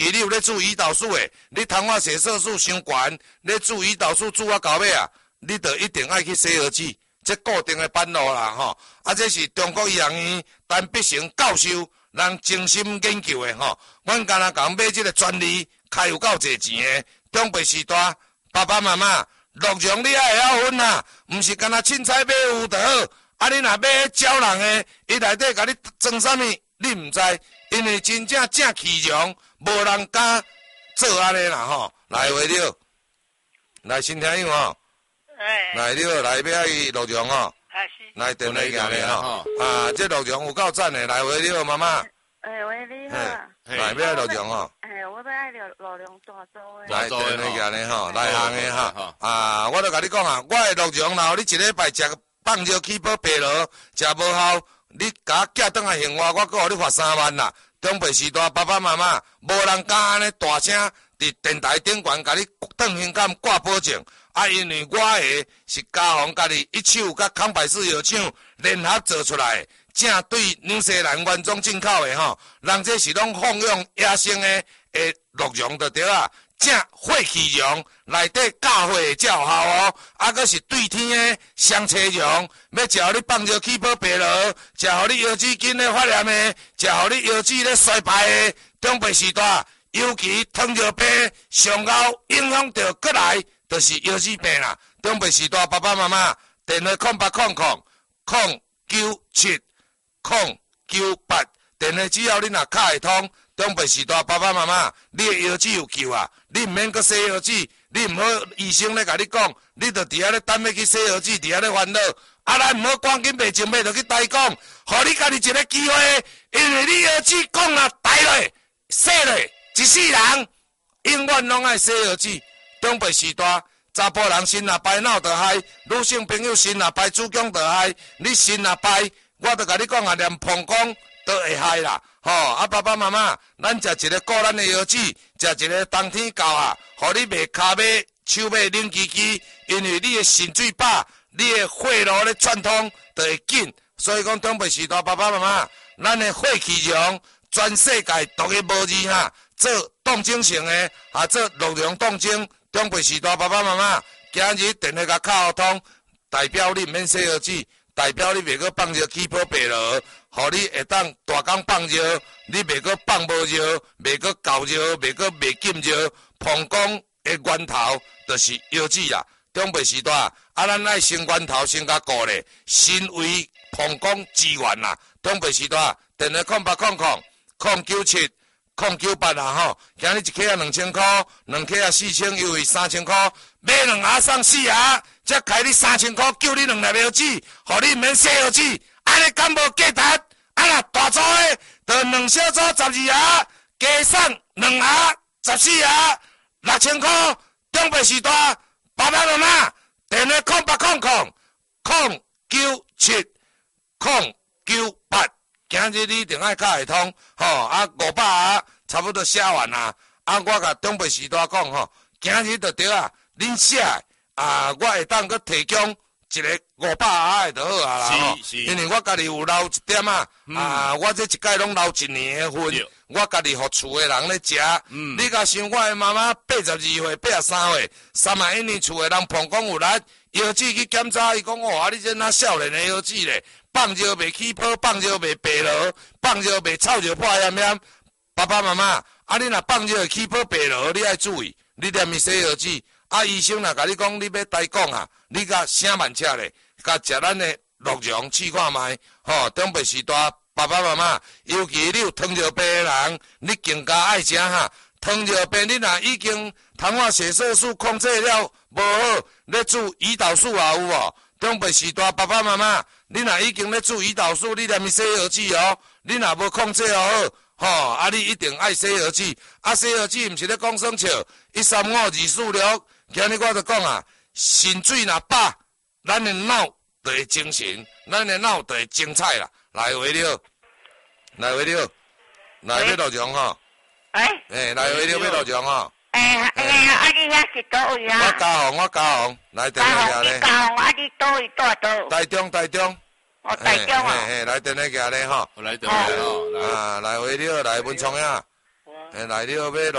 其你有咧注胰岛素的，你糖化血色素伤悬，咧注胰岛素注啊到尾啊，你就一定爱去洗耳机，这固定的班路啦吼。啊，这是中国医学院陈必成教授人精心研究的吼。阮干那讲买这个专利，开有够济钱的。长辈时代，爸爸妈妈，鹿茸你爱会晓分啊，毋是干那凊彩买有就好。啊，你若买鸟人的，伊内底甲你装啥物，你毋知，因为真正正气茸，无人敢做安尼啦吼。来话了，来先听有吼。来了，来要去鹿茸吼。来电话行咧吼。啊，这鹿茸有够赞的，来话了，妈妈。 喂，你好。 来要鹿茸吼。 我要爱鹿茸大组的。 来电话行咧吼，来行的哈。啊，我都甲你讲啊，我的鹿茸啦，你一礼拜食放尿起宝白螺，食无效，你甲我寄转来现我，我搁互你罚3万啦。中辈时代，爸爸妈妈无人敢安尼大声伫电台顶悬甲你转胸杆挂保证。啊，因为我的是嘉宏家己一手甲康百氏药厂联合做出来的，正对纽西兰原装进口的吼，人这是拢放用野生的鹿茸就对啊。正火气茸，内底教火的照效哦，啊，阁是对天的双车茸，要食互你放尿起宝白螺，食互你腰子筋的发炎的，食互你腰子咧衰败的，中辈时代，尤其糖尿病上后影响到过来，就是腰子病啦。中辈时代，爸爸妈妈电话0800-097-098，电话只要你若敲会通。中辈时代，爸爸妈妈，你的腰子有救啊！你毋免搁洗腰子，你毋好医生咧甲你讲，你着伫遐咧等要去洗腰子，伫遐咧烦恼。啊，咱毋好赶紧卖情买，着去代讲，互你家己一个机会，因为你腰子讲啊大落、洗落，一世人永远拢爱洗腰子。中辈时代，查甫人心若歹脑着害，女性朋友心若歹子宫着害，你心若歹，我着甲你讲啊，连膀胱都会害啦。吼，啊爸爸妈妈，咱食一个顾咱的腰子，食一个冬天到啊，互你袂骹尾、手尾冷吱吱，因为你的肾水饱，你的血路咧串通就会紧。所以讲，中辈时代爸爸妈妈，咱的火气茸，全世界独一无二哈，做冻精型的，啊做鹿茸冻精。中辈时代爸爸妈妈，今日电话甲敲通，代表你毋免洗腰子，代表你袂搁放尿起泡白螺。互你会当大工放尿，你袂搁放无尿，袂搁搞尿，袂搁袂禁尿，膀胱的源头就是腰子啦。中辈时代啊，咱爱先源头先甲顾咧，先为膀胱之源啦。中辈时代电话0800-097-098啊吼，今日一克啊2000块，2克啊4000，优惠3000块，买2盒送4盒，才开你3000块，救你2粒腰子，互你毋免洗腰子。安尼敢无价值？啊若大组的，就2小组12盒，加送2盒14盒，6000块。中辈时代，爸爸妈妈，电话0800-097-098，今日你一定爱敲会通，吼啊500盒差不多写完啦。啊，我甲中辈时代讲吼，今日就对啊，恁写啊，我会当搁提供。一个500盒就好啊啦吼，因为我家己有留一点啊，我这一届拢留1年的份，我家己互厝的人咧食。你甲想我的妈妈82岁、83岁，31年厝的人膀胱有力，腰子去检查，伊讲哦，啊你这哪少年的腰子咧？放尿袂起泡，放尿袂白落，放尿袂臭尿破炎炎。爸爸妈妈，啊你若放尿会起泡白落，你爱注意，你连咪洗腰子。啊，医生若甲你讲，你要代讲啊，你甲声慢车咧，甲食咱的鹿茸试看卖，吼，中辈时代爸爸妈妈，尤其你有糖尿病的人，你更加爱食哈。糖尿病你若已经糖化血色素控制了无好，咧注胰岛素也有无？中辈时代爸爸妈妈，你若已经咧注胰岛素，你连咪洗腰子哦，你若无控制好。吼，啊，你一定爱洗腰子，啊，洗腰子毋是咧讲耍笑，135-246，今日我就讲啊，肾水若饱，咱的脑就会精神，咱的脑就会精彩啦。来话了，来话了，来要鹿茸吼。来话了要鹿茸吼。 啊，你遐是倒位啊？ 我嘉宏，来电话下咧。 嘉宏，啊，你倒位倒？ 台中。 哦，台中啊。 来电话下咧吼。 来电话吼。 啊，来话了，来文创呀。来了要。